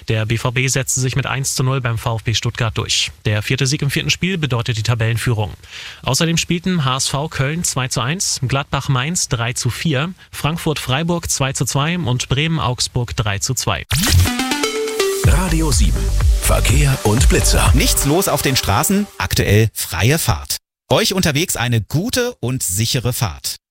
Der BVB setzte sich mit 1:0 beim VfB Stuttgart durch. Der 4. Sieg im 4. Spiel bedeutet die Tabellenführung. Außerdem spielten HSV Köln 2:1, Gladbach Mainz 3:4, Frankfurt Freiburg 2:2 und Bremen Augsburg 3:2. Radio 7. Verkehr und Blitzer. Nichts los auf den Straßen, aktuell freie Fahrt. Euch unterwegs eine gute und sichere Fahrt.